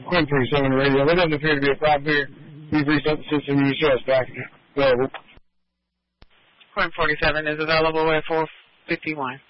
Quinn 37 radio. There doesn't appear to be a problem here. We've reset the system. You show us back. Available. Quinn 47 is available at 451.